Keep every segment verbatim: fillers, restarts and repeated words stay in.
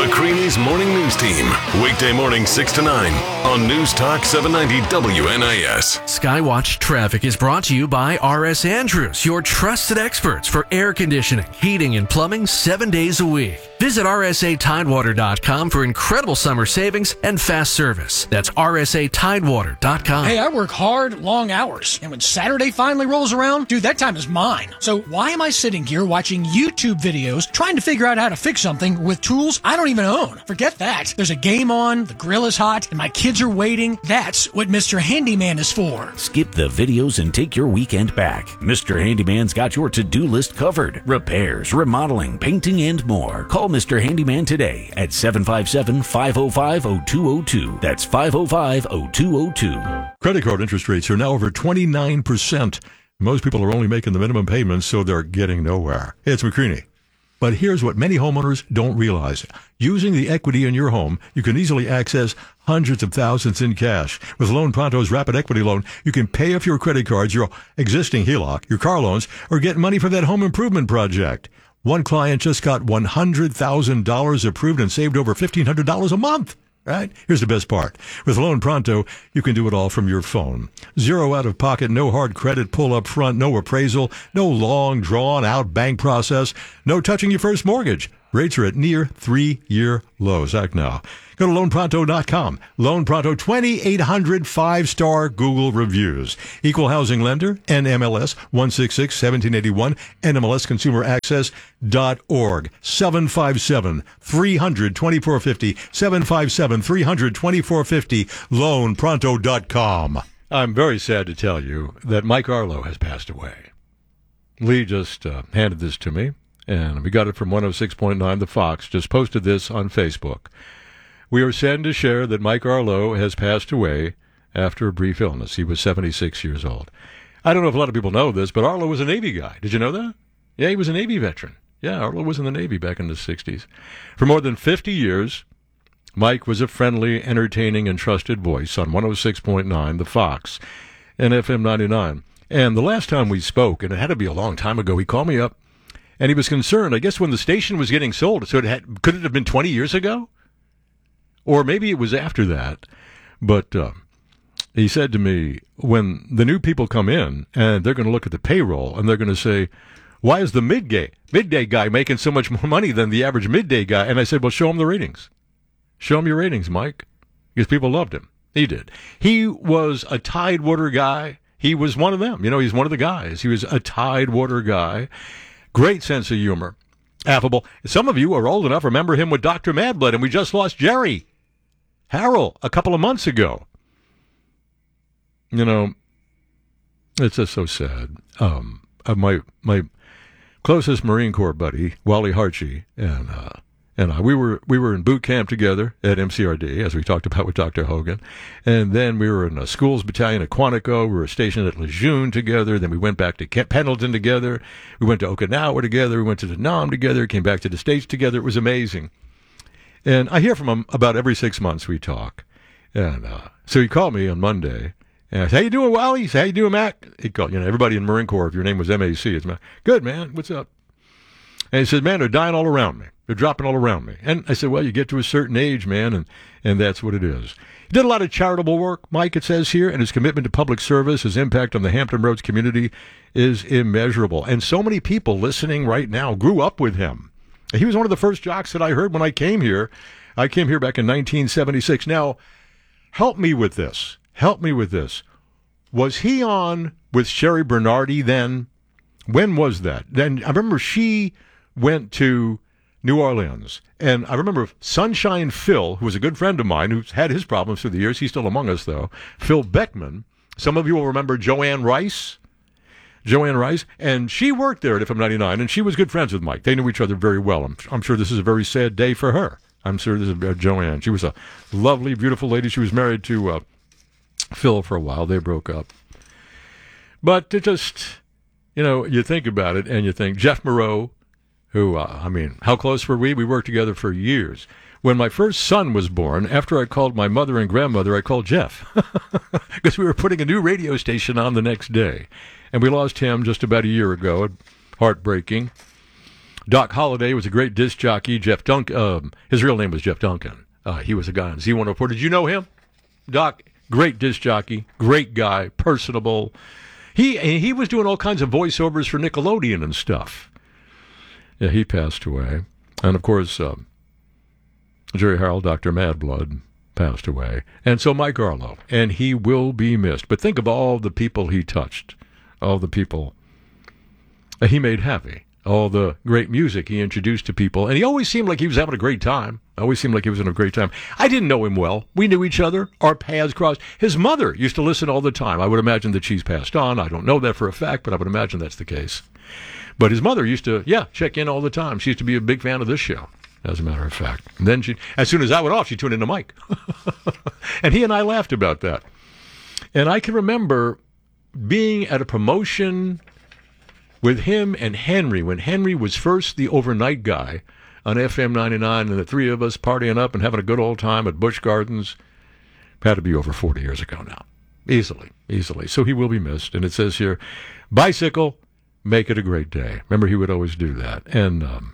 McCreary's Morning News Team. Weekday morning six to nine on News Talk seven ninety W N I S. Skywatch Traffic is brought to you by R S Andrews, your trusted experts for air conditioning, heating, and plumbing seven days a week. Visit R S A Tidewater dot com for incredible summer savings and fast service. That's R S A Tidewater dot com. Hey, I work hard, long hours. And when Saturday finally rolls around, dude, that time is mine. So why am I sitting here watching YouTube videos trying to figure out how to fix something with tools I don't even own? Forget that. There's a game on, the grill is hot, and my kids are waiting. That's what Mister Handyman is for. Skip the videos and take your weekend back. Mister Handyman's got your to-do list covered. Repairs, remodeling, painting, and more. Call Mister Handyman today at seven five seven, five oh five, oh two oh two. That's five oh five, oh two oh two. Credit card interest rates are now over twenty-nine percent. Most people are only making the minimum payments, so they're getting nowhere. Hey, it's McCreary. But here's what many homeowners don't realize. Using the equity in your home, you can easily access hundreds of thousands in cash. With Loan Pronto's Rapid Equity Loan, you can pay off your credit cards, your existing H E L O C, your car loans, or get money for that home improvement project. One client just got one hundred thousand dollars approved and saved over fifteen hundred dollars a month. Right? Here's the best part. With Loan Pronto, you can do it all from your phone. Zero out of pocket, no hard credit pull up front, no appraisal, no long drawn out bank process, no touching your first mortgage. Rates are at near three-year lows. Act now. Go to loan pronto dot com. Loan Pronto, twenty-eight hundred five-star Google reviews. Equal housing lender, N M L S one six six, one seven eight one, N M L S consumer access dot org. seven five seven, three hundred, twenty-four fifty, seven five seven, three hundred, twenty-four fifty, loan pronto dot com. I'm very sad to tell you that Mike Arlo has passed away. Lee just uh, handed this to me, and we got it from one oh six point nine The Fox, just posted this on Facebook. We are saddened to share that Mike Arlo has passed away after a brief illness. He was seventy-six years old. I don't know if a lot of people know this, but Arlo was a Navy guy. Did you know that? Yeah, he was a Navy veteran. Yeah, Arlo was in the Navy back in the sixties. For more than fifty years, Mike was a friendly, entertaining, and trusted voice on one oh six point nine The Fox and F M ninety-nine. And the last time we spoke, and it had to be a long time ago, he called me up, and he was concerned, I guess, when the station was getting sold. So it had, could it have been twenty years ago? Or maybe it was after that. But uh, he said to me, when the new people come in and they're going to look at the payroll and they're going to say, why is the midday, midday guy making so much more money than the average midday guy? And I said, well, show him the ratings. Show him your ratings, Mike. Because people loved him. He did. He was a Tidewater guy. He was one of them. You know, he's one of the guys. He was a Tidewater guy. Great sense of humor. Affable. Some of you are old enough, remember him with Doctor Madblood, and we just lost Jerry Harrell a couple of months ago. You know, it's just so sad. Um, uh, my my closest Marine Corps buddy, Wally Harchie, and uh, and I, we were we were in boot camp together at M C R D, as we talked about with Doctor Hogan, and then we were in a schools battalion at Quantico. We were stationed at Lejeune together. Then we went back to Camp Pendleton together. We went to Okinawa together. We went to the Nam together. Came back to the States together. It was amazing. And I hear from him about every six months we talk. And uh, so he called me on Monday. And I said, how you doing, Wally? He said, how you doing, Mac? He called, you know, everybody in Marine Corps, if your name was M A C, it's Mac. Good, man. What's up? And he said, man, they're dying all around me. They're dropping all around me. And I said, well, you get to a certain age, man, and, and that's what it is. He did a lot of charitable work, Mike, it says here, and his commitment to public service, his impact on the Hampton Roads community is immeasurable. And so many people listening right now grew up with him. He was one of the first jocks that I heard when I came here. I came here back in nineteen seventy-six. Now, help me with this. Help me with this. Was he on with Sherry Bernardi then? When was that? Then I remember she went to New Orleans. And I remember Sunshine Phil, who was a good friend of mine, who's had his problems through the years. He's still among us, though. Phil Beckman. Some of you will remember Joanne Rice. Joanne Rice, and she worked there at F M ninety-nine, and she was good friends with Mike. They knew each other very well. I'm, I'm sure this is a very sad day for her. I'm sure this is uh, Joanne. She was a lovely, beautiful lady. She was married to uh, Phil for a while. They broke up. But it just, you know, you think about it, and you think Jeff Moreau, who, uh, I mean, how close were we? We worked together for years. When my first son was born, after I called my mother and grandmother, I called Jeff because we were putting a new radio station on the next day. And we lost him just about a year ago. Heartbreaking. Doc Holliday was a great disc jockey. Jeff Duncan, um, his real name was Jeff Duncan. Uh, he was a guy on Z one oh four. Did you know him? Doc, great disc jockey, great guy, personable. He he was doing all kinds of voiceovers for Nickelodeon and stuff. Yeah, he passed away. And, of course, um, Jerry Harrell, Doctor Madblood, passed away. And so Mike Arlo. And he will be missed. But think of all the people he touched, all the people he made happy, all the great music he introduced to people. And he always seemed like he was having a great time. Always seemed like he was in a great time. I didn't know him well. We knew each other. Our paths crossed. His mother used to listen all the time. I would imagine that she's passed on. I don't know that for a fact, but I would imagine that's the case. But his mother used to, yeah, check in all the time. She used to be a big fan of this show, as a matter of fact. And then she, as soon as I went off, she tuned into Mike. And he and I laughed about that. And I can remember being at a promotion with him and Henry, when Henry was first the overnight guy on F M ninety-nine, and the three of us partying up and having a good old time at Busch Gardens. Had to be over forty years ago now. Easily, easily. So he will be missed. And it says here, bicycle, make it a great day. Remember, he would always do that. And um,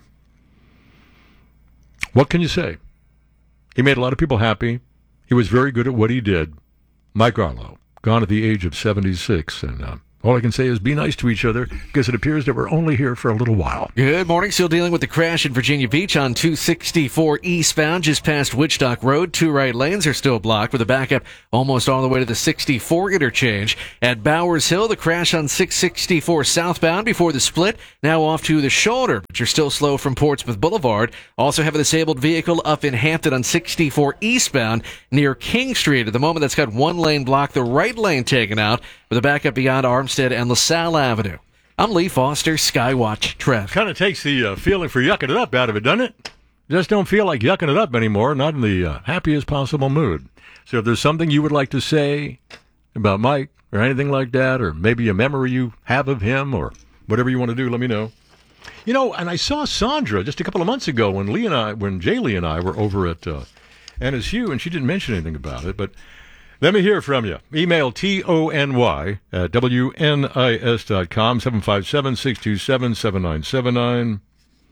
what can you say? He made a lot of people happy. He was very good at what he did. Mike Arlo, gone at the age of seventy-six. And uh, all I can say is be nice to each other, because it appears that we're only here for a little while. Good morning. Still dealing with the crash in Virginia Beach on two sixty-four eastbound, just past Wichita Road. Two right lanes are still blocked with a backup almost all the way to the sixty-four interchange. At Bowers Hill, the crash on six sixty-four southbound before the split, now off to the shoulder, but you're still slow from Portsmouth Boulevard. Also have a disabled vehicle up in Hampton on sixty-four eastbound near King Street. At the moment, that's got one lane blocked, the right lane taken out, with a backup beyond Armstead and LaSalle Avenue. I'm Lee Foster, Skywatch Trev. Kind of takes the uh, feeling for yucking it up out of it, doesn't it? Just don't feel like yucking it up anymore, not in the uh, happiest possible mood. So if there's something you would like to say about Mike or anything like that, or maybe a memory you have of him or whatever you want to do, let me know. You know, and I saw Sandra just a couple of months ago when Lee and I, when Jay Lee and I were over at uh, N S U, and she didn't mention anything about it, but let me hear from you. Email T O N Y at W N I S dot com, seven five seven, six two seven, seven nine seven nine.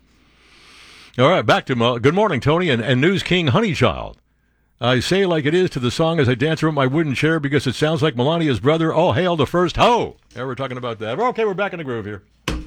All right, back to uh, good morning, Tony, and, and News King Honeychild. I say like it is to the song as I dance around my wooden chair because it sounds like Melania's brother, all hail the first ho. Yeah, we're talking about that. Okay, we're back in the groove here.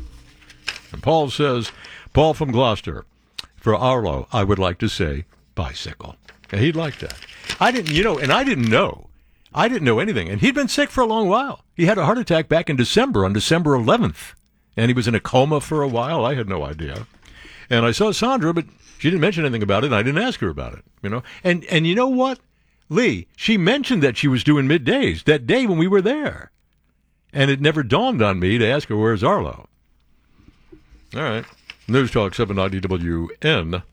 And Paul says, Paul from Gloucester, for Arlo, I would like to say bicycle. And he'd like that. I didn't, you know, and I didn't know. I didn't know anything. And he'd been sick for a long while. He had a heart attack back in December, on December eleventh. And he was in a coma for a while. I had no idea. And I saw Sandra, but she didn't mention anything about it, and I didn't ask her about it. You know, And and you know what, Lee? She mentioned that she was doing middays that day when we were there. And it never dawned on me to ask her, where's Arlo? All right. News Talk seven ninety W N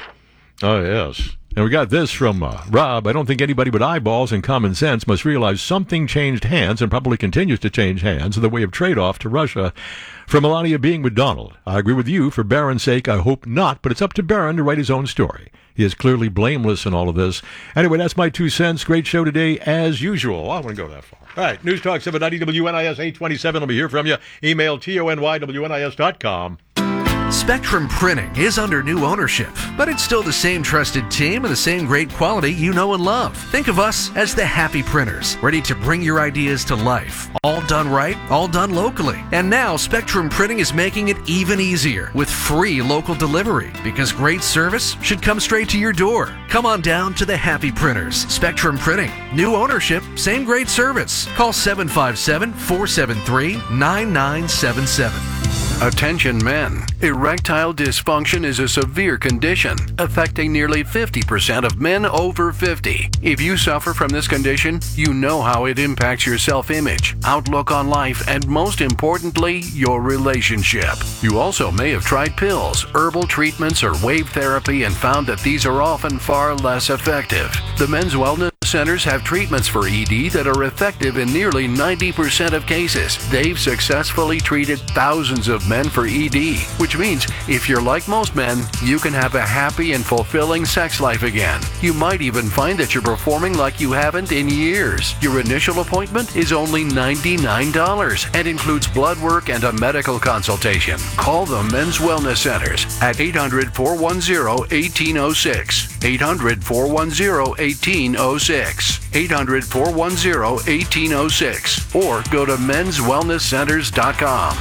I S. And we got this from uh, Rob. I don't think anybody with eyeballs and common sense must realize something changed hands and probably continues to change hands in the way of trade-off to Russia from Melania being with Donald. I agree with you. For Barron's sake, I hope not, but it's up to Barron to write his own story. He is clearly blameless in all of this. Anyway, that's my two cents. Great show today, as usual. I wouldn't go that far. All right, News Talk seven ninety W N I S eight twenty-seven. Let me hear from you. Email T O N Y W N I S dot com. Spectrum Printing is under new ownership, but it's still the same trusted team and the same great quality you know and love. Think of us as the Happy Printers, ready to bring your ideas to life. All done right, all done locally. And now Spectrum Printing is making it even easier with free local delivery, because great service should come straight to your door. Come on down to the Happy Printers. Spectrum Printing. New ownership, same great service. Call seven five seven, four seven three, nine nine seven seven. Attention men. Erectile dysfunction is a severe condition affecting nearly fifty percent of men over fifty. If you suffer from this condition, you know how it impacts your self-image, outlook on life, and most importantly, your relationship. You also may have tried pills, herbal treatments, or wave therapy and found that these are often far less effective. The Men's Wellness Centers have treatments for E D that are effective in nearly ninety percent of cases. They've successfully treated thousands of men for E D, which means if you're like most men, you can have a happy and fulfilling sex life again. You might even find that you're performing like you haven't in years. Your initial appointment is only ninety-nine dollars and includes blood work and a medical consultation. Call the Men's Wellness Centers at eight hundred, four one zero, one eight zero six. eight hundred, four one zero, one eight zero six. eight hundred, four one zero, one eight zero six. Or go to mens wellness centers dot com.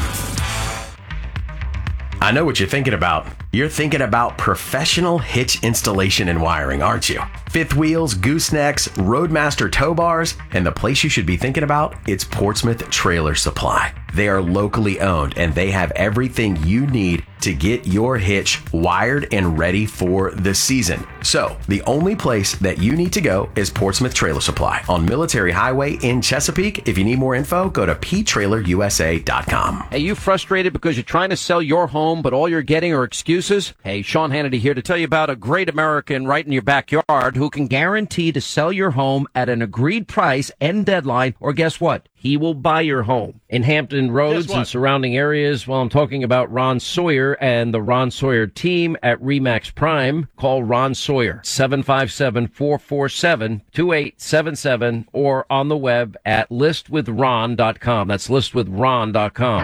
I know what you're thinking about. You're thinking about professional hitch installation and wiring, aren't you? Fifth wheels, goosenecks, Roadmaster tow bars, and the place you should be thinking about, it's Portsmouth Trailer Supply. They are locally owned and they have everything you need to get your hitch wired and ready for the season. So, the only place that you need to go is Portsmouth Trailer Supply on Military Highway in Chesapeake. If you need more info, go to p trailer u s a dot com. Hey, you frustrated because you're trying to sell your home, but all you're getting are excuses? Hey, Sean Hannity here to tell you about a great American right in your backyard who can guarantee to sell your home at an agreed price and deadline, or guess what? He will buy your home. In Hampton Roads and surrounding areas, well, I'm talking about Ron Sawyer and the Ron Sawyer team at RE/MAX Prime. Call Ron Sawyer, seven five seven, four four seven, two eight seven seven, or on the web at list with ron dot com. That's list with ron dot com.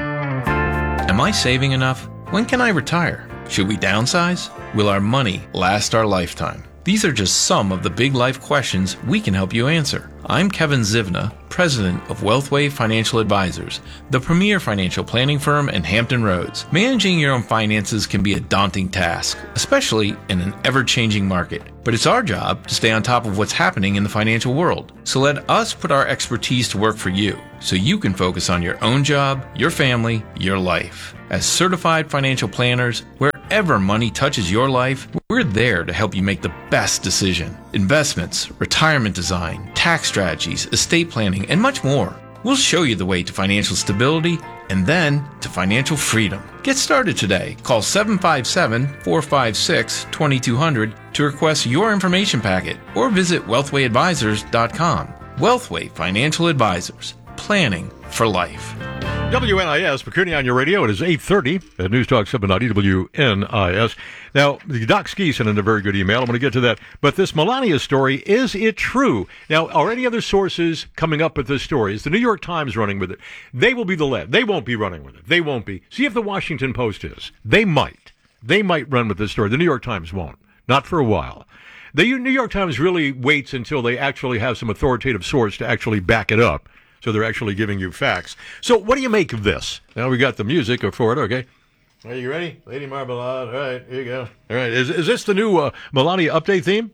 Am I saving enough? When can I retire? Should we downsize? Will our money last our lifetime? These are just some of the big life questions we can help you answer. I'm Kevin Zivna, president of Wealthway Financial Advisors, the premier financial planning firm in Hampton Roads. Managing your own finances can be a daunting task, especially in an ever-changing market. But it's our job to stay on top of what's happening in the financial world. So let us put our expertise to work for you, so you can focus on your own job, your family, your life. As certified financial planners, wherever money touches your life, we're there to help you make the best decision. Investments, retirement design, tax strategies, estate planning, and much more. We'll show you the way to financial stability and then to financial freedom. Get started today. Call seven five seven, four five six, two two zero zero to request your information packet or visit wealthway advisors dot com. Wealthway Financial Advisors. Planning for life. W N I S, McCready on your radio. It is eight thirty at News Talk seven ninety W N I S. Now, Doc Ski sent in a very good email. I'm going to get to that. But this Melania story, is it true? Now, are any other sources coming up with this story? Is the New York Times running with it? They will be the lead. They won't be running with it. They won't be. See if the Washington Post is. They might. They might run with this story. The New York Times won't. Not for a while. The New York Times really waits until they actually have some authoritative source to actually back it up. So they're actually giving you facts. So what do you make of this? Now we got the music for it, okay? Are you ready? Lady Marmalade. All right, here you go. All right, is, is this the new uh, Melania update theme?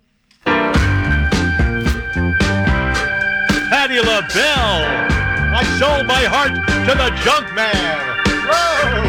Patti LaBelle! I sold my heart to the junk man! Whoa!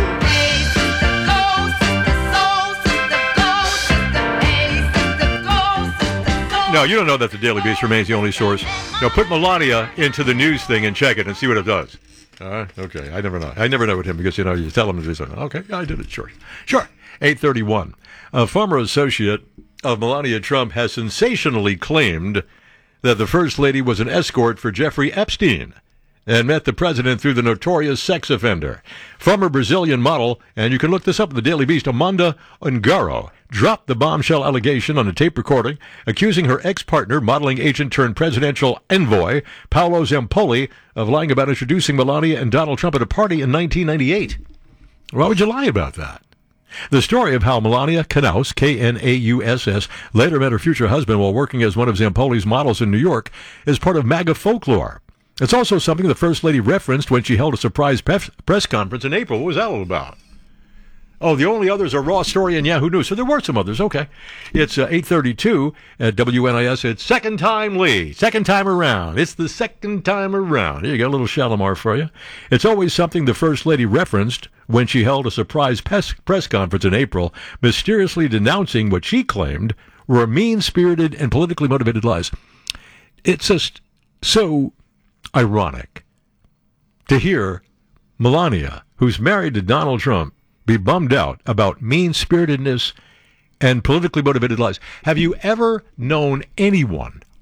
No, you don't know that the Daily Beast remains the only source. Now, put Melania into the news thing and check it and see what it does. All right? Okay. I never know. I never know with him because, you know, you tell him to do something. Okay. Yeah, I did it. Sure. Sure. eight thirty-one. A former associate of Melania Trump has sensationally claimed that the First Lady was an escort for Jeffrey Epstein and met the president through the notorious sex offender. Former Brazilian model, and you can look this up in the Daily Beast, Amanda Ungaro, dropped the bombshell allegation on a tape recording, accusing her ex-partner, modeling agent turned presidential envoy, Paolo Zampoli, of lying about introducing Melania and Donald Trump at a party in nineteen ninety-eight. Why would you lie about that? The story of how Melania Knaus, K N A U S S, later met her future husband while working as one of Zampoli's models in New York is part of MAGA folklore. It's also something the First Lady referenced when she held a surprise press conference in April. What was that all about? Oh, the only others are Raw Story and Yahoo News. So there were some others. Okay. It's uh, eight thirty-two at W N I S. It's second time Lee. Second time around. It's the second time around. Here you go, a little Shalimar for you. It's always something the First Lady referenced when she held a surprise press, press conference in April, mysteriously denouncing what she claimed were mean-spirited and politically motivated lies. It's just so ironic to hear Melania, who's married to Donald Trump, be bummed out about mean-spiritedness and politically motivated lies. Have you ever known anyone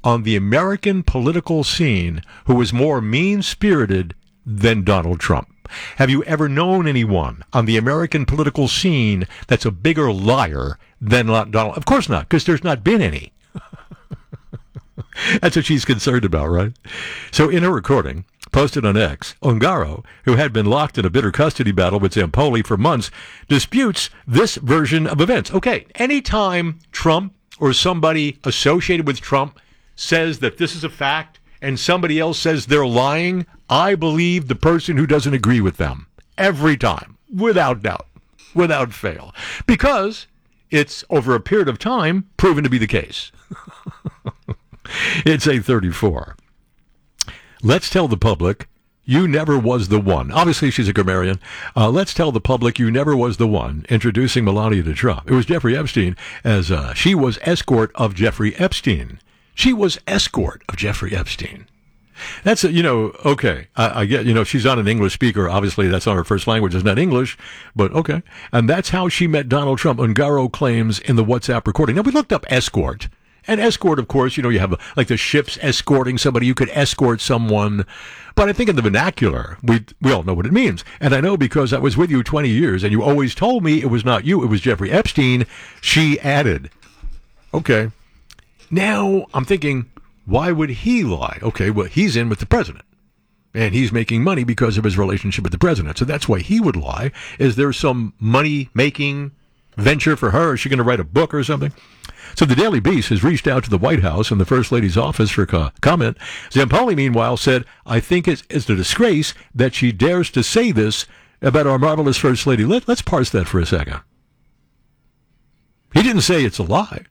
on the American political scene who is more mean-spirited than Donald Trump? Have you ever known anyone on the American political scene that's a bigger liar than Donald? Of course not, because there's not been any. That's what she's concerned about, right? So in a recording posted on X, Ungaro, who had been locked in a bitter custody battle with Zampoli for months, disputes this version of events. Okay, anytime Trump or somebody associated with Trump says that this is a fact and somebody else says they're lying, I believe the person who doesn't agree with them. Every time. Without doubt. Without fail. Because it's, over a period of time, proven to be the case. It's eight thirty-four. Let's tell the public you never was the one. Obviously, she's a grammarian. Uh, let's tell the public you never was the one introducing Melania to Trump. It was Jeffrey Epstein, as uh, she was escort of Jeffrey Epstein. She was escort of Jeffrey Epstein. That's, a, you know, okay. I, I get, you know, she's not an English speaker. Obviously, that's not her first language. It's not English, but okay. And that's how she met Donald Trump, Ungaro claims in the WhatsApp recording. Now, we looked up escort. And escort, of course, you know, you have a, like the ships escorting somebody. You could escort someone. But I think in the vernacular, we we all know what it means. And I know because I was with you twenty years, and you always told me it was not you, it was Jeffrey Epstein. She added. Okay. Now I'm thinking, why would he lie? Okay, well, he's in with the president. And he's making money because of his relationship with the president. So that's why he would lie. Is there some money-making venture for her? Is she going to write a book or something? So the Daily Beast has reached out to the White House and the First Lady's office for co- comment. Zampoli, meanwhile, said, I think it's, it's a disgrace that she dares to say this about our marvelous First Lady. Let, let's parse that for a second. He didn't say it's a lie.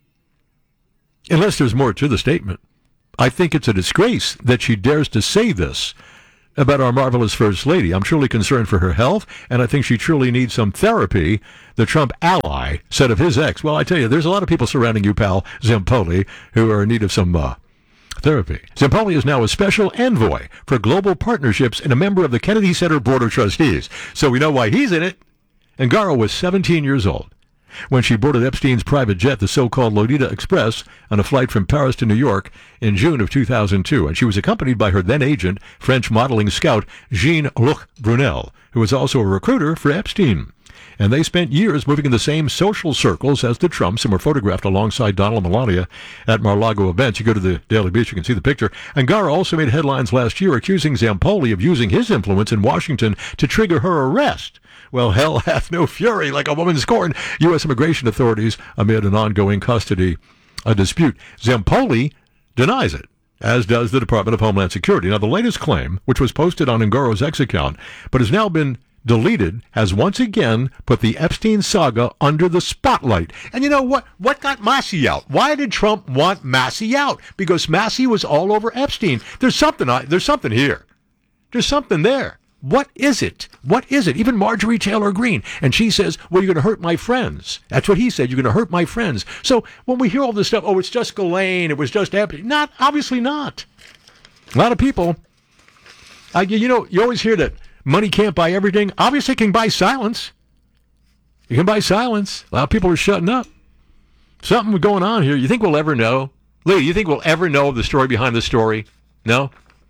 Unless there's more to the statement. I think it's a disgrace that she dares to say this about our marvelous First Lady. I'm truly concerned for her health, and I think she truly needs some therapy, the Trump ally said of his ex. Well, I tell you, there's a lot of people surrounding you, pal, Zampoli, who are in need of some uh, therapy. Zampoli is now a special envoy for global partnerships and a member of the Kennedy Center Board of Trustees. So we know why he's in it. Ungaro was seventeen years old when she boarded Epstein's private jet, the so-called Lolita Express, on a flight from Paris to New York in June of two thousand two. And she was accompanied by her then-agent, French modeling scout Jean-Luc Brunel, who was also a recruiter for Epstein. And they spent years moving in the same social circles as the Trumps and were photographed alongside Donald and Melania at Mar-a-Lago events. You go to the Daily Beast, you can see the picture. Ungaro also made headlines last year accusing Zampoli of using his influence in Washington to trigger her arrest. Well, hell hath no fury like a woman scorned. U S immigration authorities amid an ongoing custody a dispute. Zampoli denies it, as does the Department of Homeland Security. Now, the latest claim, which was posted on Ungaro's X account, but has now been deleted, has once again put the Epstein saga under the spotlight. And you know what? What got Massey out? Why did Trump want Massey out? Because Massey was all over Epstein. There's something. There's something here. There's something there. What is it? What is it? Even Marjorie Taylor Greene. And she says, well, you're going to hurt my friends. That's what he said. You're going to hurt my friends. So when we hear all this stuff, oh, it's just Ghislaine, it was just Epstein. Not, obviously not. A lot of people, uh, you know, you always hear that money can't buy everything. Obviously it can buy silence. You can buy silence. A lot of people are shutting up. Something going on here. You think we'll ever know? Lee, you think we'll ever know the story behind the story? No?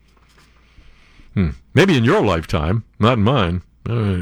Hmm. Maybe in your lifetime, not in mine. All right.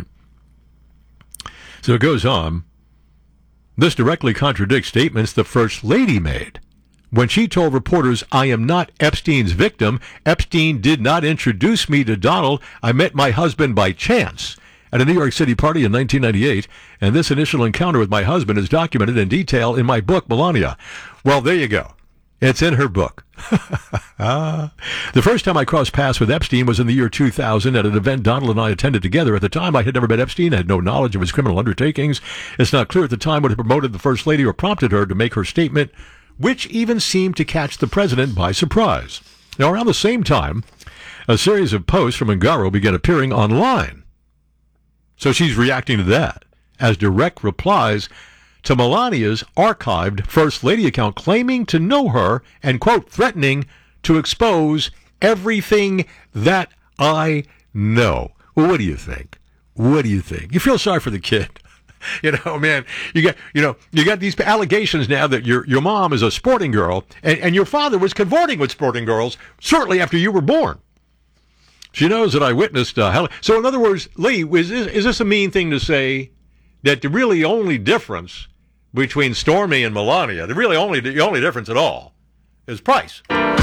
So it goes on. This directly contradicts statements the First Lady made when she told reporters, I am not Epstein's victim. Epstein did not introduce me to Donald. I met my husband by chance at a New York City party in nineteen ninety-eight, and this initial encounter with my husband is documented in detail in my book, Melania. Well, there you go. It's in her book. The first time I crossed paths with Epstein was in the year two thousand at an event Donald and I attended together. At the time, I had never met Epstein. I had no knowledge of his criminal undertakings. It's not clear at the time what had promoted the First Lady or prompted her to make her statement, which even seemed to catch the president by surprise. Now, around the same time, a series of posts from Ungaro began appearing online. So she's reacting to that as direct replies to Melania's archived First Lady account, claiming to know her and, quote, threatening to expose everything that I know. Well, what do you think? What do you think? You feel sorry for the kid. You know, man, you got, you know, you got these allegations now that your your mom is a sporting girl, and, and your father was cavorting with sporting girls shortly after you were born. She knows that I witnessed. Uh, how, so, in other words, Lee, is this, is this a mean thing to say that the really only difference between Stormy and Melania, the really only the only difference at all, is price?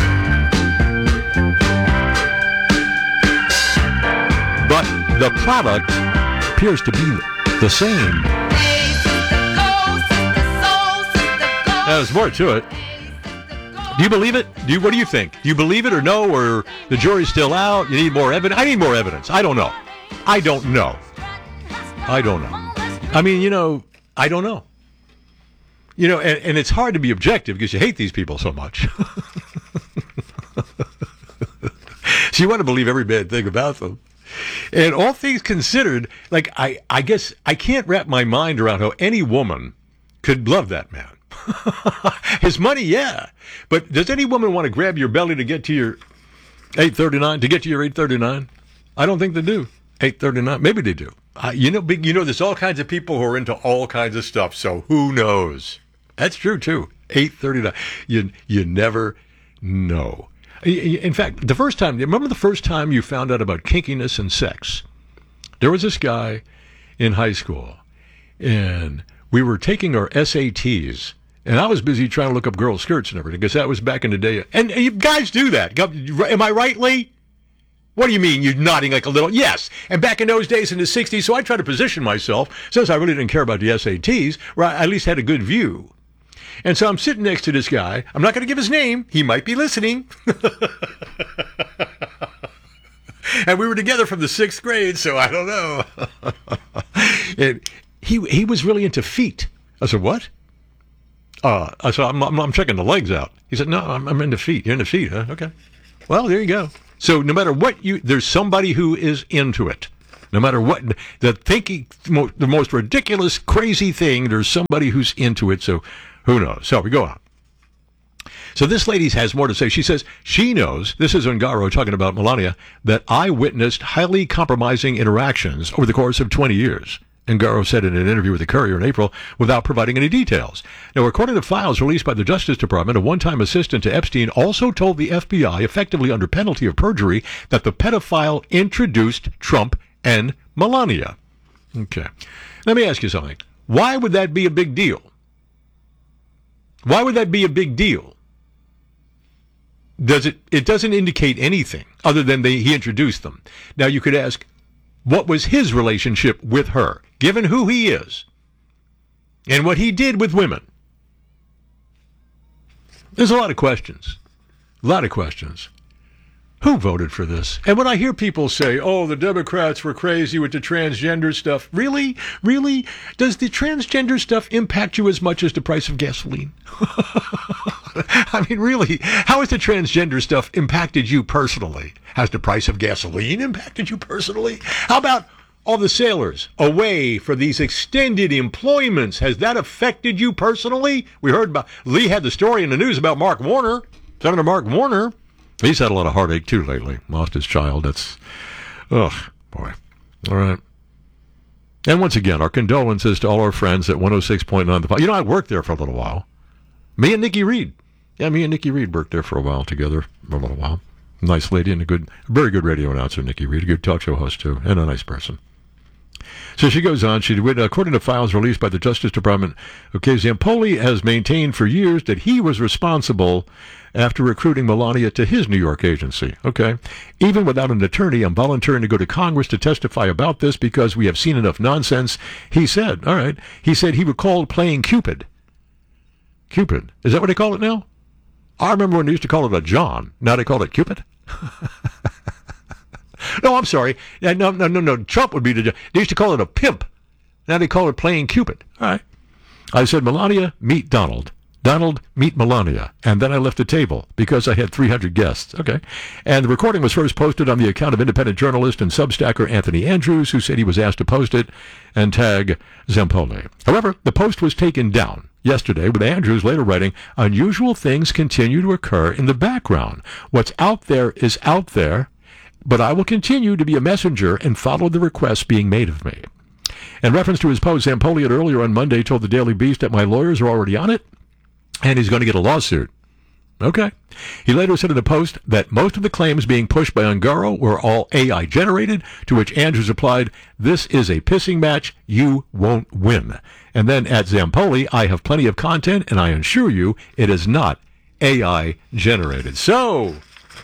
But the product appears to be the same. There's more to it. Do you believe it? Do you, what do you think? Do you believe it or no, or the jury's still out? You need more evidence? I need more evidence. I don't know. I don't know. I don't know. I mean, you know, I don't know. You know, and, and it's hard to be objective because you hate these people so much. So you want to believe every bad thing about them. And all things considered, like, I, I guess I can't wrap my mind around how any woman could love that man. His money, yeah. But does any woman want to grab your belly to get to your eight thirty-nine, to get to your eight thirty-nine? I don't think they do. eight thirty-nine, maybe they do. Uh, you know, you know, there's all kinds of people who are into all kinds of stuff, so who knows? That's true, too. eight thirty-nine. You, you never know. In fact, the first time, remember the first time you found out about kinkiness and sex? There was this guy in high school, and we were taking our S A Ts, and I was busy trying to look up girls' skirts and everything, because that was back in the day. And, and you guys do that. Am I right, Lee? What do you mean? You're nodding like a little... Yes. And back in those days in the sixties, so I tried to position myself, since I really didn't care about the S A Ts, where I at least had a good view. And so I'm sitting next to this guy. I'm not going to give his name. He might be listening. And we were together from the sixth grade, so I don't know. And he he was really into feet. I said, what? Uh, I said, I'm, I'm, I'm checking the legs out. He said, no, I'm, I'm into feet. You're into feet, huh? Okay. Well, there you go. So no matter what you, there's somebody who is into it. No matter what, the thinking, the most ridiculous, crazy thing, there's somebody who's into it. So who knows? So we go on. So this lady has more to say. She says she knows, this is Ungaro talking about Melania, that I witnessed highly compromising interactions over the course of twenty years. Ungaro said in an interview with the Courier in April without providing any details. Now, according to files released by the Justice Department, a one-time assistant to Epstein also told the F B I, effectively under penalty of perjury, that the pedophile introduced Trump and Melania. Okay. Let me ask you something. Why would that be a big deal? Why would that be a big deal? Does it? It doesn't indicate anything other than they, he introduced them. Now, you could ask, what was his relationship with her, given who he is and what he did with women? There's a lot of questions. A lot of questions. Who voted for this? And when I hear people say, oh, the Democrats were crazy with the transgender stuff, really? Really? Does the transgender stuff impact you as much as the price of gasoline? I mean, really, how has the transgender stuff impacted you personally? Has the price of gasoline impacted you personally? How about all the sailors away for these extended employments? Has that affected you personally? We heard about, Lee had the story in the news about Mark Warner, Senator Mark Warner. He's had a lot of heartache, too, lately. Lost his child. That's, ugh, boy. All right. And once again, our condolences to all our friends at one oh six point nine. The You know, I worked there for a little while. Me and Nikki Reed. Yeah, me and Nikki Reed worked there for a while together, for a little while. Nice lady and a good, very good radio announcer, Nikki Reed. A good talk show host, too, and a nice person. So she goes on. She, according to files released by the Justice Department, okay, Zampoli has maintained for years that he was responsible after recruiting Melania to his New York agency. Okay. Even without an attorney, I'm volunteering to go to Congress to testify about this because we have seen enough nonsense. He said, all right, he said he recalled playing Cupid. Cupid. Is that what they call it now? I remember when they used to call it a John. Now they call it Cupid? No, I'm sorry. No, no, no, no. Trump would be the... They used to call it a pimp. Now they call it playing Cupid. All right. I said, Melania, meet Donald. Donald, meet Melania. And then I left the table because I had three hundred guests. Okay. And the recording was first posted on the account of independent journalist and Substacker Anthony Andrews, who said he was asked to post it and tag Zampoli. However, the post was taken down yesterday, with Andrews later writing, unusual things continue to occur in the background. What's out there is out there, but I will continue to be a messenger and follow the requests being made of me. In reference to his post, Zampoli had earlier on Monday told the Daily Beast that my lawyers are already on it, and he's going to get a lawsuit. Okay. He later said in the Post that most of the claims being pushed by Ungaro were all A I generated, to which Andrews replied, "This is a pissing match. You won't win." And then at Zampoli, "I have plenty of content, and I assure you it is not A I generated." So,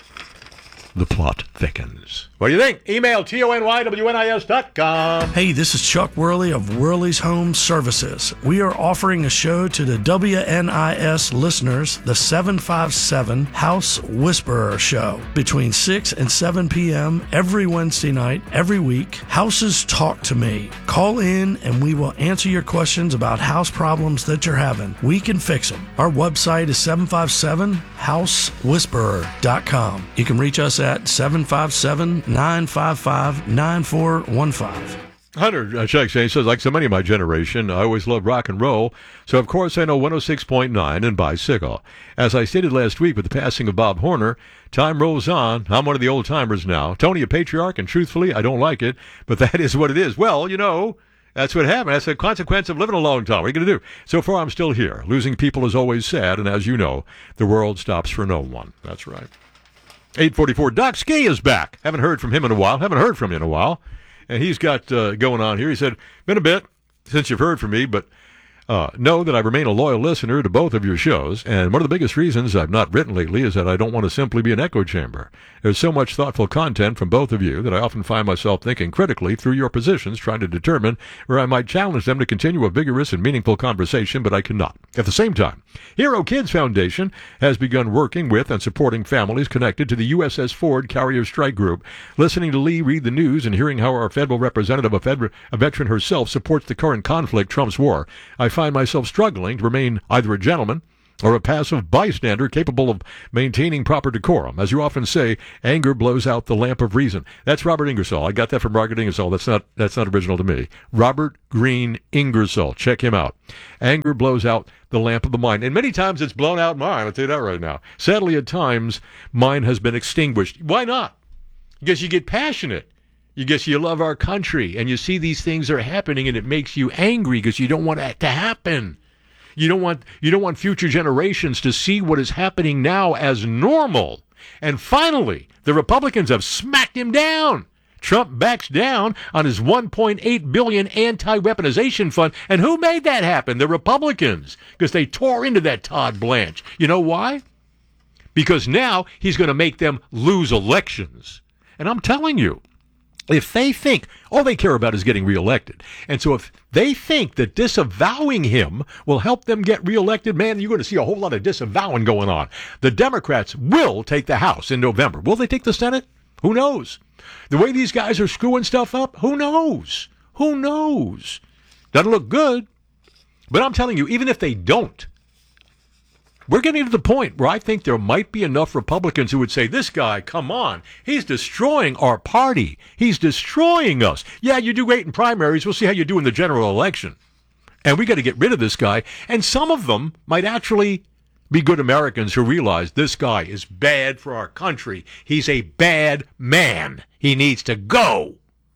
the plot thickens. What do you think? Email T O N Y W N I S dot com. Hey, this is Chuck Worley of Worley's Home Services. We are offering a show to the W N I S listeners, the seven five seven House Whisperer Show, between six and seven p.m. every Wednesday night, every week. Houses talk to me. Call in and we will answer your questions about house problems that you're having. We can fix them. Our website is seven five seven house whisperer dot com. You can reach us at seven five seven nine five five nine four one five. Hunter uh, Chuck Shane says, like so many of my generation, I always loved rock and roll, so of course I know one oh six point nine and Bicycle. As I stated last week with the passing of Bob Horner, time rolls on. I'm one of the old-timers now. Tony, a patriarch, and truthfully, I don't like it, but that is what it is. Well, you know, that's what happened. That's the consequence of living a long time. What are you going to do? So far, I'm still here. Losing people is always sad, and as you know, the world stops for no one. That's right. eight forty-four, Doc Ski is back. Haven't heard from him in a while. Haven't heard from you in a while. And he's got uh, going on here. He said, been a bit since you've heard from me, but uh, know that I remain a loyal listener to both of your shows. And one of the biggest reasons I've not written lately is that I don't want to simply be an echo chamber. There's so much thoughtful content from both of you that I often find myself thinking critically through your positions, trying to determine where I might challenge them to continue a vigorous and meaningful conversation, but I cannot. At the same time, Hero Kids Foundation has begun working with and supporting families connected to the U S S Ford Carrier Strike Group. Listening to Lee read the news and hearing how our federal representative, a, fed- a veteran herself, supports the current conflict, Trump's war, I find myself struggling to remain either a gentleman or a passive bystander capable of maintaining proper decorum. As you often say, anger blows out the lamp of reason. That's Robert Ingersoll. I got that from Robert Ingersoll. That's not that's not original to me. Robert Green Ingersoll. Check him out. Anger blows out the lamp of the mind. And many times it's blown out mine. I'll tell you that right now. Sadly, at times, mine has been extinguished. Why not? Because you get passionate. You guess you love our country, and you see these things are happening, and it makes you angry because you don't want it to happen. You don't want you don't want future generations to see what is happening now as normal. And finally, the Republicans have smacked him down. Trump backs down on his one point eight billion dollars anti-weaponization fund. And who made that happen? The Republicans, because they tore into that Todd Blanche. You know why? Because now he's going to make them lose elections. And I'm telling you, if they think all they care about is getting reelected, and so if they think that disavowing him will help them get reelected, man, you're going to see a whole lot of disavowing going on. The Democrats will take the House in November. Will they take the Senate? Who knows? The way these guys are screwing stuff up, who knows? Who knows? Doesn't look good. But I'm telling you, even if they don't, we're getting to the point where I think there might be enough Republicans who would say, this guy, come on, he's destroying our party. He's destroying us. Yeah, you do great in primaries. We'll see how you do in the general election. And we got to get rid of this guy. And some of them might actually be good Americans who realize this guy is bad for our country. He's a bad man. He needs to go.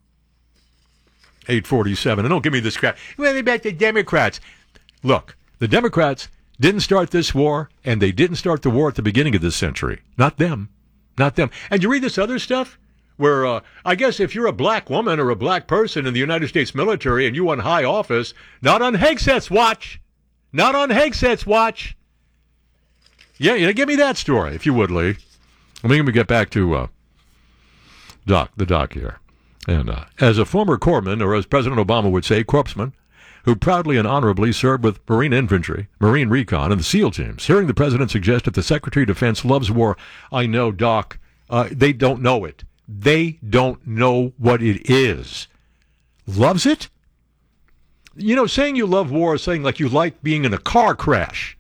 eight forty-seven. And don't give me this crap. Well, about the Democrats. Look, the Democrats didn't start this war, and they didn't start the war at the beginning of this century. Not them. Not them. And you read this other stuff where, uh, I guess if you're a black woman or a black person in the United States military and you want high office, not on Hegseth's watch. Not on Hegseth's watch. Yeah, yeah, give me that story, if you would, Lee. Let me get back to uh, Doc, the Doc here. And uh, as a former corpsman, or as President Obama would say, corpsman, who proudly and honorably served with Marine Infantry, Marine Recon, and the SEAL teams. Hearing the President suggest that the Secretary of Defense loves war, I know, Doc, uh, they don't know it. They don't know what it is. Loves it? You know, saying you love war is saying like you like being in a car crash.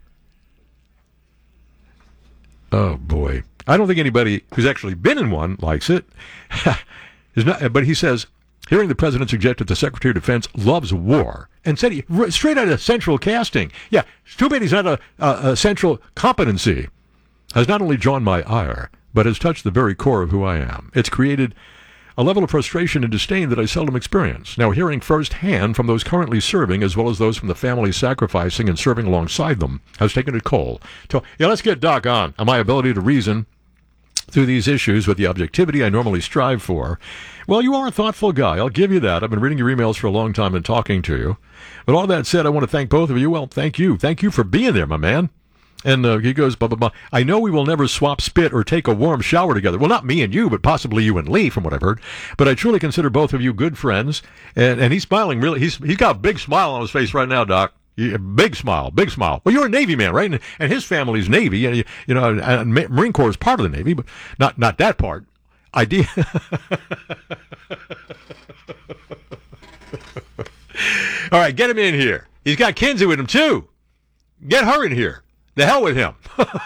Oh, boy. I don't think anybody who's actually been in one likes it. Is not, but he says, hearing the President suggest that the Secretary of Defense loves war, and said he, straight out of central casting, yeah, it's too bad he's not a, a, a central competency, has not only drawn my ire, but has touched the very core of who I am. It's created a level of frustration and disdain that I seldom experience. Now, hearing firsthand from those currently serving, as well as those from the families sacrificing and serving alongside them, has taken a toll. So, yeah, let's get Doc on, on my ability to reason through these issues with the objectivity I normally strive for. Well, you are a thoughtful guy. I'll give you that. I've been reading your emails for a long time and talking to you. But all that said, I want to thank both of you. Well, thank you. Thank you for being there, my man. And uh, he goes, blah, blah, blah. I know we will never swap spit or take a warm shower together. Well, not me and you, but possibly you and Lee, from what I've heard. But I truly consider both of you good friends. And, and he's smiling really. He's He's got a big smile on his face right now, Doc. Yeah, big smile, big smile. Well, you're a Navy man, right? And, and his family's Navy. And, you know, and Marine Corps is part of the Navy, but not not that part. Idea. All right, get him in here. He's got Kinsey with him, too. Get her in here. The hell with him.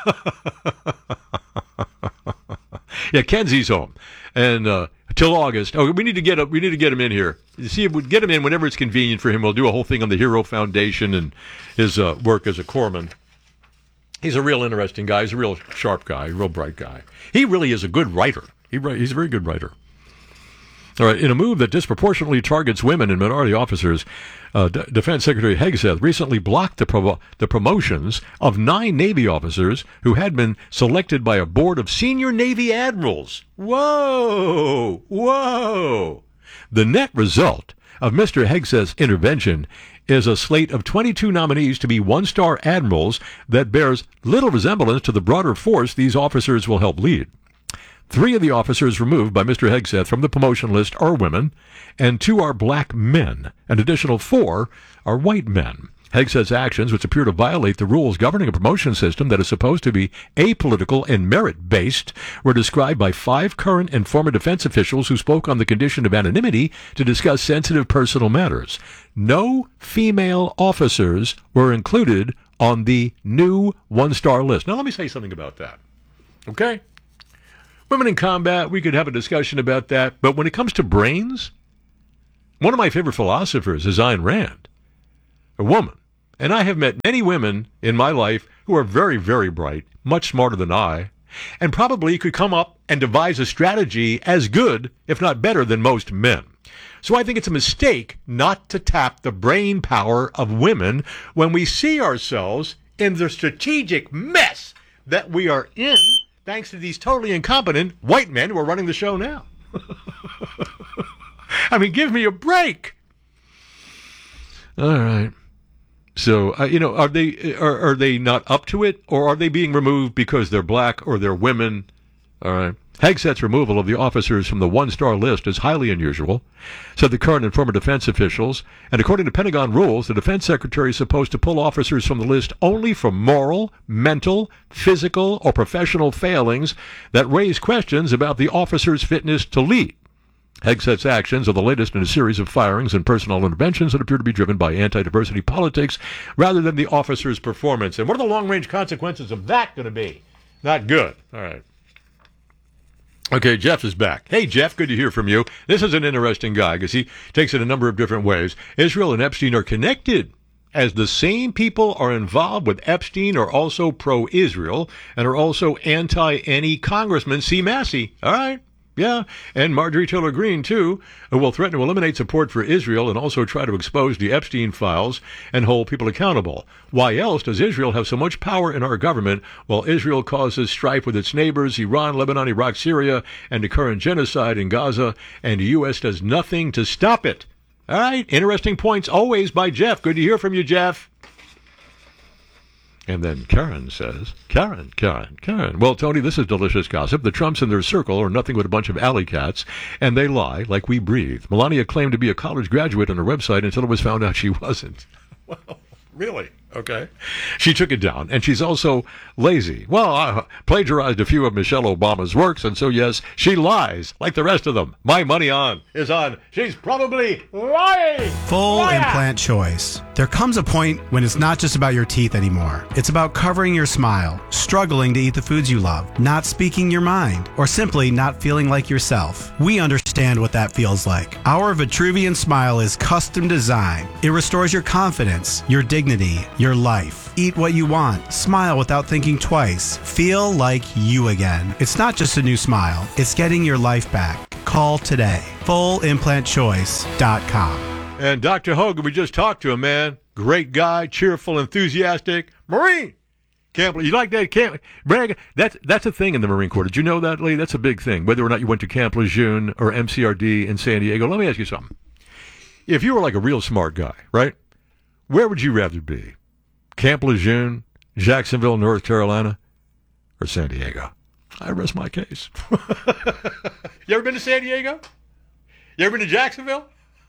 Yeah, Kenzie's home, and uh, till August. Oh, we need to get a, we need to get him in here. See if we get him in whenever it's convenient for him. We'll do a whole thing on the Hero Foundation and his uh, work as a corpsman. He's a real interesting guy. He's a real sharp guy, a real bright guy. He really is a good writer. He he's a very good writer. All right, in a move that disproportionately targets women and minority officers, uh, D- Defense Secretary Hegseth recently blocked the, pro- the promotions of nine Navy officers who had been selected by a board of senior Navy admirals. Whoa! Whoa! The net result of Mister Hegseth's intervention is a slate of twenty-two nominees to be one-star admirals that bears little resemblance to the broader force these officers will help lead. Three of the officers removed by Mister Hegseth from the promotion list are women, and two are black men. An additional four are white men. Hegseth's actions, which appear to violate the rules governing a promotion system that is supposed to be apolitical and merit-based, were described by five current and former defense officials who spoke on the condition of anonymity to discuss sensitive personal matters. No female officers were included on the new one-star list. Now, let me say something about that. Okay? Women in combat, we could have a discussion about that. But when it comes to brains, one of my favorite philosophers is Ayn Rand, a woman. And I have met many women in my life who are very, very bright, much smarter than I, and probably could come up and devise a strategy as good, if not better, than most men. So I think it's a mistake not to tap the brain power of women when we see ourselves in the strategic mess that we are in, thanks to these totally incompetent white men who are running the show now. I mean, give me a break. All right. So, uh, you know, are they are, are they not up to it, or are they being removed because they're black or they're women? All right. Hegseth's removal of the officers from the one-star list is highly unusual, said the current and former defense officials. And according to Pentagon rules, the defense secretary is supposed to pull officers from the list only for moral, mental, physical, or professional failings that raise questions about the officer's fitness to lead. Hegseth's actions are the latest in a series of firings and personnel interventions that appear to be driven by anti-diversity politics rather than the officer's performance. And what are the long-range consequences of that going to be? Not good. All right. Okay, Jeff is back. Hey, Jeff, good to hear from you. This is an interesting guy because he takes it a number of different ways. Israel and Epstein are connected, as the same people are involved with Epstein are also pro-Israel and are also anti any Congressman. C. Massey. All right. Yeah, and Marjorie Taylor Greene, too, who will threaten to eliminate support for Israel and also try to expose the Epstein files and hold people accountable. Why else does Israel have so much power in our government while Israel causes strife with its neighbors, Iran, Lebanon, Iraq, Syria, and the current genocide in Gaza, and the U S does nothing to stop it? All right, interesting points always by Jeff. Good to hear from you, Jeff. And then Karen says, Karen, Karen, Karen. Well, Tony, this is delicious gossip. The Trumps and their circle are nothing but a bunch of alley cats, and they lie like we breathe. Melania claimed to be a college graduate on her website until it was found out she wasn't. Well, really? Okay. She took it down, and she's also lazy. Well, I plagiarized a few of Michelle Obama's works, and so, yes, she lies like the rest of them. My money on is on. She's probably lying. Full Liar. implant choice. There comes a point when it's not just about your teeth anymore. It's about covering your smile, struggling to eat the foods you love, not speaking your mind, or simply not feeling like yourself. We understand what that feels like. Our Vitruvian Smile is custom designed. It restores your confidence, your dignity, your life. Eat what you want. Smile without thinking twice. Feel like you again. It's not just a new smile. It's getting your life back. Call today. full implant choice dot com. And Doctor Hogan, we just talked to him, man. Great guy, cheerful, enthusiastic. Marine! Can't believe, you like that? Camp, brag, that's, that's a thing in the Marine Corps. Did you know that, Lee? That's a big thing. Whether or not you went to Camp Lejeune or M C R D in San Diego. Let me ask you something. If you were like a real smart guy, right? Where would you rather be? Camp Lejeune, Jacksonville, North Carolina, or San Diego? I rest my case. You ever been to San Diego? You ever been to Jacksonville?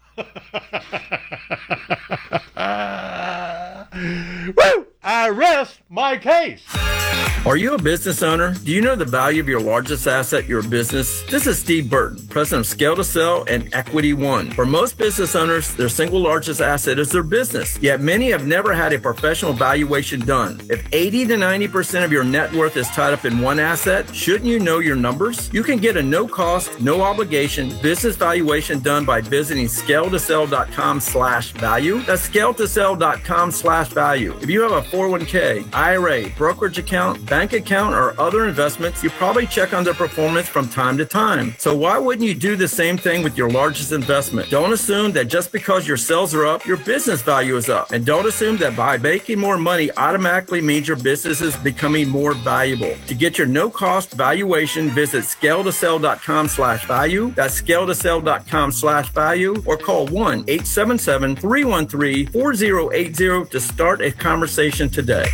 Woo! I rest my case. Are you a business owner? Do you know the value of your largest asset, your business? This is Steve Burton, president of Scale to Sell and Equity One. For most business owners, their single largest asset is their business. Yet many have never had a professional valuation done. If eighty to ninety percent of your net worth is tied up in one asset, shouldn't you know your numbers? You can get a no-cost, no-obligation business valuation done by visiting scale to sell dot com slash value. That's scale to sell dot com slash value. If you have a four oh one k, I R A, brokerage account, bank account, or other investments, you probably check on their performance from time to time. So why wouldn't you do the same thing with your largest investment? Don't assume that just because your sales are up, your business value is up. And don't assume that by making more money automatically means your business is becoming more valuable. To get your no-cost valuation, visit scale to sell dot com slash value. That's scale to sell dot com slash value, or call one eight seven seven, three one three, four oh eight oh to start a conversation today.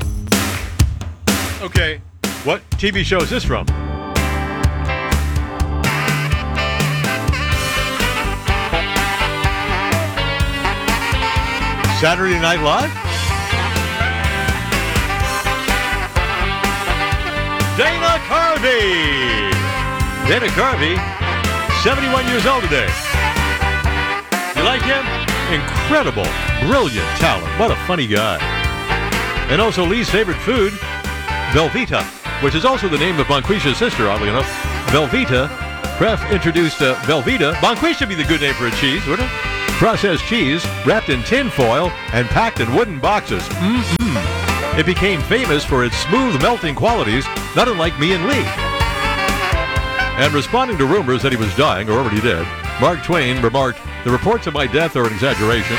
Okay, what T V show is this from? Saturday Night Live? Dana Carvey! Dana Carvey, seventy-one years old today. You like him? Incredible, brilliant talent. What a funny guy. And also Lee's favorite food, Velveeta, which is also the name of Bonquisha's sister, oddly enough. Velveeta. Kraft introduced uh, Velveeta. Bonquisha would be the good name for a cheese, wouldn't it? Processed cheese, wrapped in tin foil and packed in wooden boxes. Mm-mm. It became famous for its smooth melting qualities, not unlike me and Lee. And responding to rumors that he was dying, or already dead, Mark Twain remarked, "The reports of my death are an exaggeration."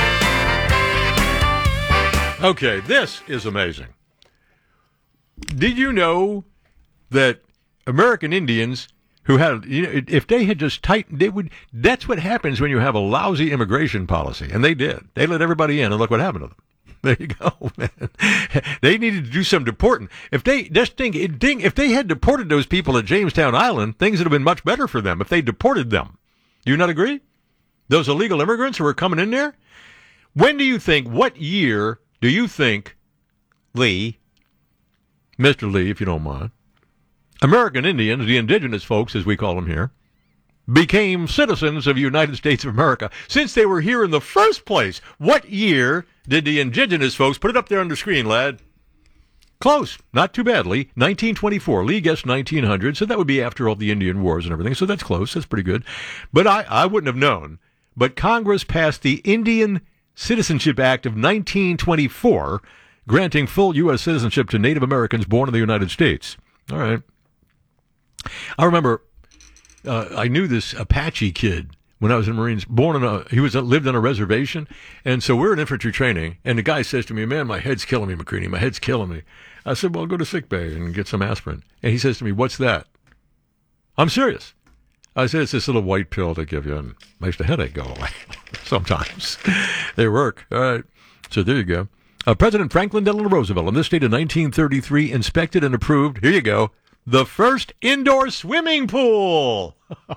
Okay, this is amazing. Did you know that American Indians who had, you know, if they had just tightened, they would, that's what happens when you have a lousy immigration policy. And they did. They let everybody in, and look what happened to them. There you go, man. They needed to do some deporting. If they, just think, if they had deported those people at Jamestown Island, things would have been much better for them if they deported them. Do you not agree? Those illegal immigrants who were coming in there? When do you think, what year do you think, Lee, Mister Lee, if you don't mind, American Indians, the indigenous folks, as we call them here, became citizens of the United States of America? Since they were here in the first place, what year did the indigenous folks, put it up there on the screen, lad? Close. Not too badly. nineteen twenty-four. Lee guessed nineteen hundred, so that would be after all the Indian Wars and everything, so that's close. That's pretty good. But I, I wouldn't have known. But Congress passed the Indian Citizenship Act of nineteen twenty-four, granting full U S citizenship to Native Americans born in the United States. All right. I remember uh, I knew this Apache kid when I was in the Marines, born in a, he was lived on a reservation, and so we're in infantry training, and the guy says to me, "Man, my head's killing me, McCready, my head's killing me." I said, "Well, go to sick bay and get some aspirin." And he says to me, "What's that?" I'm serious. I said, "It's this little white pill they give you, and makes the headache go away." Sometimes they work. All right, so there you go. Uh, President Franklin Delano Roosevelt, in this state in nineteen thirty-three, inspected and approved, here you go, the first indoor swimming pool.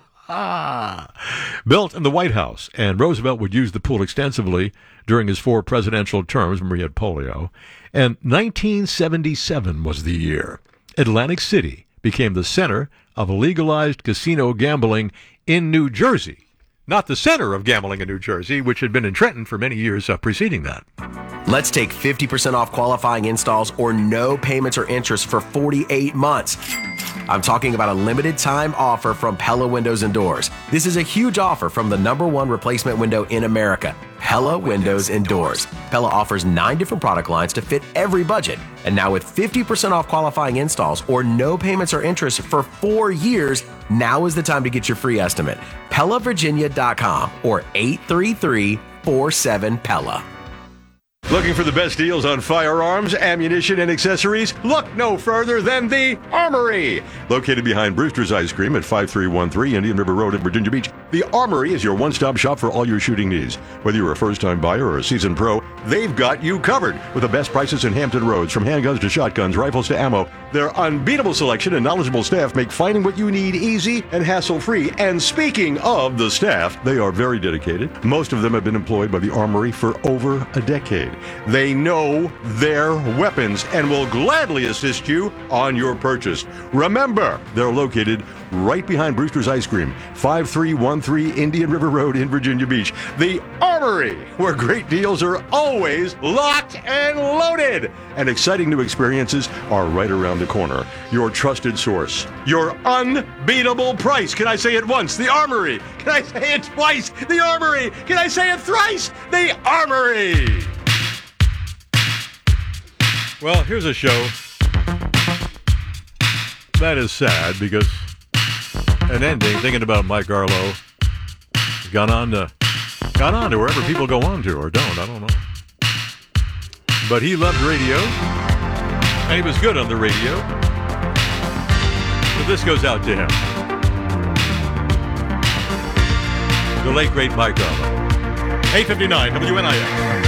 Built in the White House, and Roosevelt would use the pool extensively during his four presidential terms when he had polio. And nineteen seventy-seven was the year Atlantic City became the center of legalized casino gambling in New Jersey. Not the center of gambling in New Jersey, which had been in Trenton for many years uh, preceding that. Let's take fifty percent off qualifying installs or no payments or interest for forty-eight months. I'm talking about a limited time offer from Pella Windows and Doors. This is a huge offer from the number one replacement window in America. Pella Windows and Doors. Pella offers nine different product lines to fit every budget. And now with fifty percent off qualifying installs or no payments or interest for four years, now is the time to get your free estimate. Pella Virginia dot com or eight three three, four seven, Pella. Looking for the best deals on firearms, ammunition, and accessories? Look no further than the Armory. Located behind Brewster's Ice Cream at five three one three Indian River Road in Virginia Beach, the Armory is your one-stop shop for all your shooting needs. Whether you're a first-time buyer or a seasoned pro, they've got you covered with the best prices in Hampton Roads. From handguns to shotguns, rifles to ammo, their unbeatable selection and knowledgeable staff make finding what you need easy and hassle-free. And speaking of the staff, they are very dedicated. Most of them have been employed by the Armory for over a decade. They know their weapons and will gladly assist you on your purchase. Remember, they're located right behind Brewster's Ice Cream, five three one three Indian River Road in Virginia Beach. The Armory, where great deals are always locked and loaded. And exciting new experiences are right around the corner. Your trusted source, your unbeatable price. Can I say it once? The Armory. Can I say it twice? The Armory. Can I say it thrice? The Armory. Well, here's a show that is sad because an ending, thinking about Mike Arlo, gone on to gone on to wherever people go on to or don't, I don't know. But he loved radio, and he was good on the radio. So this goes out to him. The late, great Mike Arlo. eight fifty-nine W N I X.